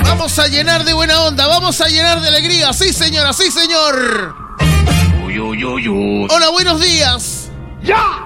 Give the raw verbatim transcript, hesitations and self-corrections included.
Vamos a llenar de buena onda, vamos a llenar de alegría. Sí, señora, sí, señor. Uy, uy, uy, uy. Hola, buenos días. ¡Ya!